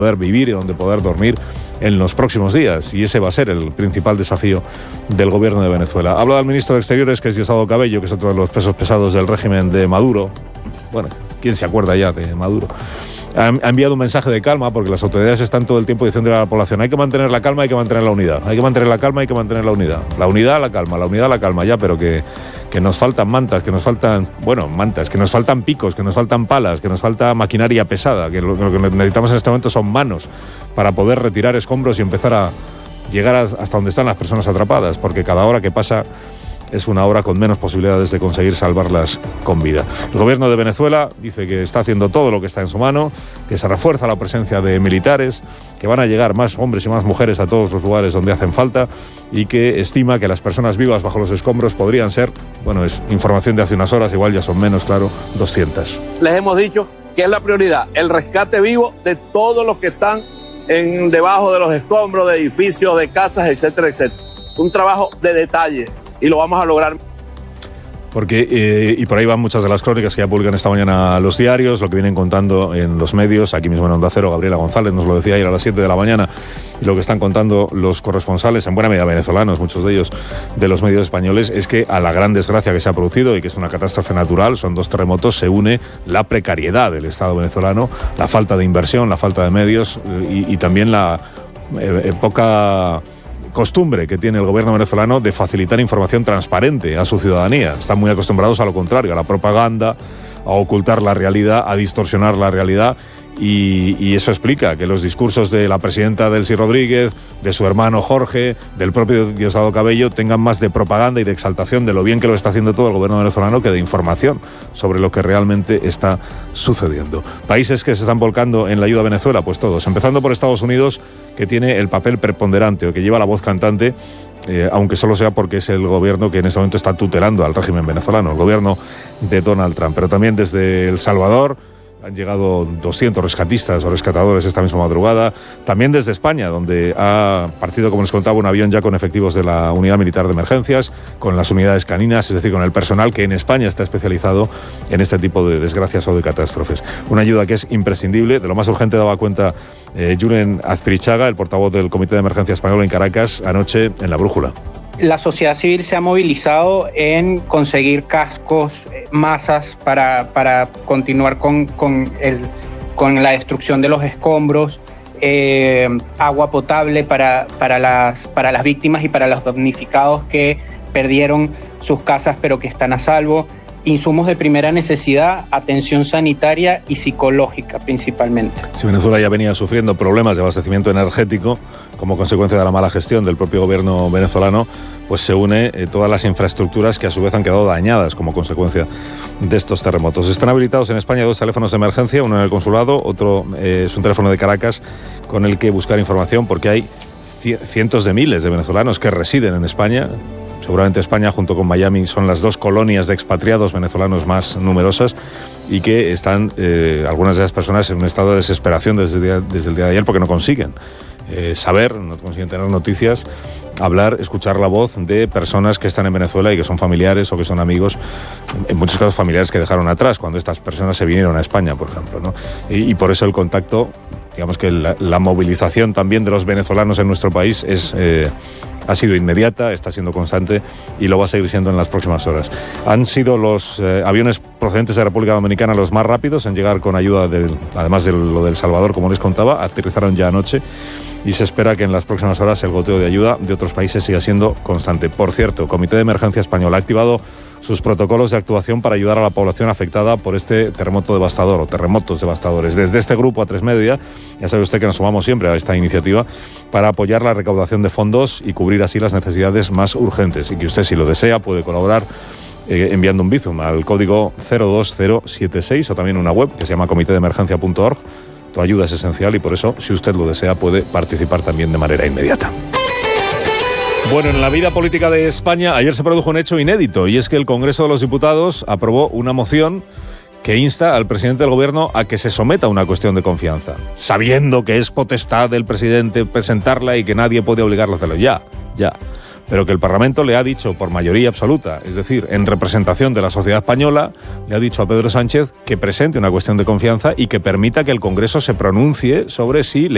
poder vivir y donde poder dormir en los próximos días, y ese va a ser el principal desafío del gobierno de Venezuela. Habla del ministro de Exteriores, que es Diosdado Cabello, que es otro de los pesos pesados del régimen de Maduro. Bueno, ¿quién se acuerda ya de Maduro? Ha enviado un mensaje de calma, porque las autoridades están todo el tiempo diciendo a la población: hay que mantener la calma, hay que mantener la unidad, hay que mantener la calma, hay que mantener la unidad. La unidad, la calma, la unidad, la calma, ya, pero que nos faltan mantas, que nos faltan, mantas, que nos faltan picos, que nos faltan palas, que nos falta maquinaria pesada, que lo que necesitamos en este momento son manos para poder retirar escombros y empezar a llegar hasta donde están las personas atrapadas, porque cada hora que pasa es una hora con menos posibilidades de conseguir salvarlas con vida. El gobierno de Venezuela dice que está haciendo todo lo que está en su mano, que se refuerza la presencia de militares, que van a llegar más hombres y más mujeres a todos los lugares donde hacen falta, y que estima que las personas vivas bajo los escombros podrían ser, es información de hace unas horas, igual ya son menos, claro, 200. Les hemos dicho que es la prioridad, el rescate vivo de todos los que están debajo de los escombros, de edificios, de casas, etcétera, etcétera. Un trabajo de detalle. Y lo vamos a lograr. Porque, y por ahí van muchas de las crónicas que ya publican esta mañana los diarios, lo que vienen contando en los medios, aquí mismo en Onda Cero, Gabriela González nos lo decía ayer a las 7 de la mañana, y lo que están contando los corresponsales, en buena medida venezolanos, muchos de ellos de los medios españoles, es que a la gran desgracia que se ha producido, y que es una catástrofe natural, son 2 terremotos, se une la precariedad del Estado venezolano, la falta de inversión, la falta de medios, y también la poca costumbre que tiene el gobierno venezolano de facilitar información transparente a su ciudadanía. Están muy acostumbrados a lo contrario, a la propaganda, a ocultar la realidad, a distorsionar la realidad, y eso explica que los discursos de la presidenta Delcy Rodríguez, de su hermano Jorge, del propio Diosdado Cabello, tengan más de propaganda y de exaltación de lo bien que lo está haciendo todo el gobierno venezolano que de información sobre lo que realmente está sucediendo. Países que se están volcando en la ayuda a Venezuela, pues todos, empezando por Estados Unidos, que tiene el papel preponderante, o que lleva la voz cantante, aunque solo sea porque es el gobierno que en este momento está tutelando al régimen venezolano, el gobierno de Donald Trump. Pero también desde El Salvador han llegado 200 rescatistas o rescatadores esta misma madrugada. También desde España, donde ha partido, como les contaba, un avión ya con efectivos de la Unidad Militar de Emergencias, con las unidades caninas, es decir, con el personal que en España está especializado en este tipo de desgracias o de catástrofes. Una ayuda que es imprescindible. De lo más urgente daba cuenta Julen Azpirichaga, el portavoz del Comité de Emergencia Español en Caracas, anoche en La Brújula. La sociedad civil se ha movilizado en conseguir cascos, masas para continuar con la destrucción de los escombros, agua potable para las víctimas y para los damnificados que perdieron sus casas pero que están a salvo, insumos de primera necesidad, atención sanitaria y psicológica principalmente. Si Venezuela ya venía sufriendo problemas de abastecimiento energético como consecuencia de la mala gestión del propio gobierno venezolano, pues se une todas las infraestructuras que a su vez han quedado dañadas como consecuencia de estos terremotos. Están habilitados en España 2 teléfonos de emergencia, uno en el consulado, otro es un teléfono de Caracas con el que buscar información, porque hay cientos de miles de venezolanos que residen en España. Seguramente España, junto con Miami, son las 2 colonias de expatriados venezolanos más numerosas, y que están algunas de esas personas en un estado de desesperación desde el día de ayer, porque no consiguen saber, no consiguen tener noticias, hablar, escuchar la voz de personas que están en Venezuela y que son familiares o que son amigos, en muchos casos familiares que dejaron atrás cuando estas personas se vinieron a España, por ejemplo, ¿no? Y por eso el contacto, digamos que la movilización también de los venezolanos en nuestro país ha sido inmediata, está siendo constante y lo va a seguir siendo en las próximas horas. Han sido los aviones procedentes de República Dominicana los más rápidos en llegar con ayuda, además de lo del Salvador, como les contaba, aterrizaron ya anoche, y se espera que en las próximas horas el goteo de ayuda de otros países siga siendo constante. Por cierto, el Comité de Emergencia Español ha activado sus protocolos de actuación para ayudar a la población afectada por este terremoto devastador o terremotos devastadores. Desde este grupo A3 Media, ya sabe usted que nos sumamos siempre a esta iniciativa para apoyar la recaudación de fondos y cubrir así las necesidades más urgentes, y que usted, si lo desea, puede colaborar enviando un Bizum al código 02076, o también una web que se llama comitedeemergencia.org. Tu ayuda es esencial y por eso, si usted lo desea, puede participar también de manera inmediata. Bueno, en la vida política de España ayer se produjo un hecho inédito, y es que el Congreso de los Diputados aprobó una moción que insta al presidente del gobierno a que se someta a una cuestión de confianza, sabiendo que es potestad del presidente presentarla y que nadie puede obligarlo a hacerlo. Ya. Pero que el Parlamento le ha dicho por mayoría absoluta, es decir, en representación de la sociedad española, le ha dicho a Pedro Sánchez que presente una cuestión de confianza y que permita que el Congreso se pronuncie sobre si le